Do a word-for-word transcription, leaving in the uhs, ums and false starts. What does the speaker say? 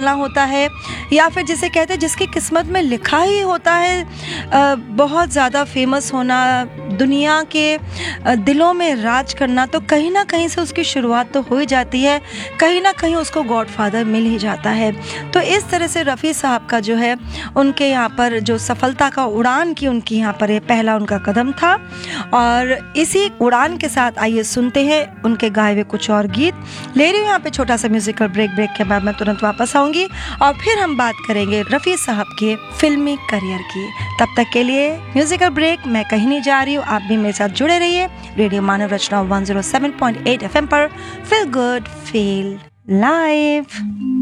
निकलना होता है, या फिर जिसे कहते हैं जिसकी किस्मत में लिखा ही होता है अ, बहुत ज़्यादा फेमस होना, दुनिया के अ, दिलों में राज करना, तो कहीं ना कहीं से उसकी शुरुआत तो हो ही जाती है, कहीं ना कहीं उसको गॉडफादर मिल ही जाता है। तो इस तरह से रफ़ी साहब का जो है उनके यहाँ पर जो सफलता का उड़ान की उनकी यहाँ पर ये पहला उनका कदम था। और इसी उड़ान के साथ आइए सुनते हैं उनके गाए हुए कुछ और गीत। ले रही हूँ यहाँ पे छोटा सा म्यूजिकल ब्रेक। ब्रेक के बाद मैं तुरंत वापस आऊँगी और फिर हम बात करेंगे रफ़ी साहब के फिल्मी करियर की। तब तक के लिए म्यूजिकल ब्रेक, मैं कहीं नहीं जा रही हूँ, आप भी मेरे साथ जुड़े रहिए रेडियो मानव रचना one zero seven point eight F M पर। Feel good feel live.